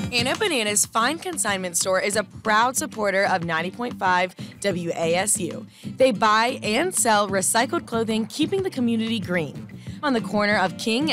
Anna Banana's Fine Consignment Store is a proud supporter of 90.5 WASU. They buy and sell recycled clothing, keeping the community green. On the corner of King